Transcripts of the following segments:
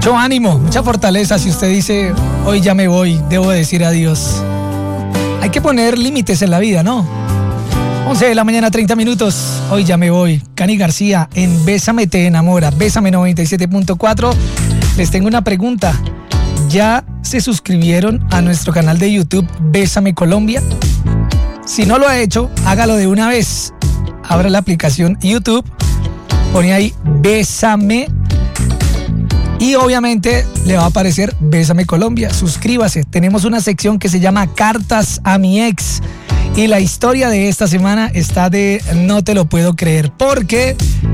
Mucho ánimo, mucha fortaleza. Si usted dice, hoy ya me voy, debo decir adiós. Hay que poner límites en la vida, ¿no? 11 de la mañana, 30 minutos. Hoy ya me voy. Cani García en Bésame te enamora. Bésame 97.4. Les tengo una pregunta. ¿Ya se suscribieron a nuestro canal de YouTube Bésame Colombia? Si no lo ha hecho, hágalo de una vez. Abra la aplicación YouTube, pone ahí Bésame y obviamente le va a aparecer Bésame Colombia. Suscríbase. Tenemos una sección que se llama Cartas a mi ex. Y la historia de esta semana está de no te lo puedo creer, porque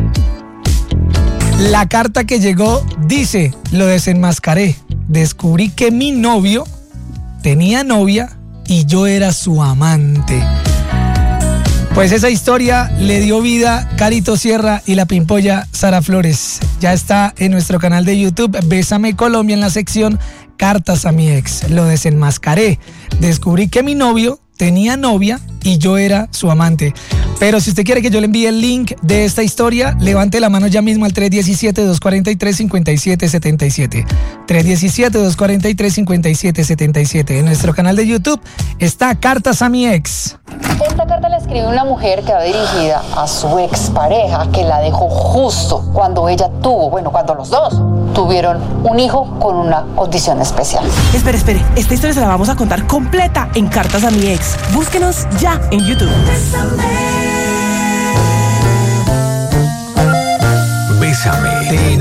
la carta que llegó dice, lo desenmascaré. Descubrí que mi novio tenía novia y yo era su amante. Pues esa historia le dio vida Carito Sierra y la pimpolla Sara Flores. Ya está en nuestro canal de YouTube Bésame Colombia en la sección Cartas a mi ex. Lo desenmascaré. Descubrí que mi novio tenía novia y yo era su amante. Pero si usted quiere que yo le envíe el link de esta historia, levante la mano ya mismo al 317-243-5777. 317-243-5777. En nuestro canal de YouTube está Cartas a mi ex. Esta carta la escribe una mujer que va dirigida a su expareja, que la dejó justo cuando ella tuvo, cuando los dos tuvieron un hijo con una condición especial. Espere, esta historia se la vamos a contar completa en Cartas a mi ex. Búsquenos ya en YouTube. Bésame, te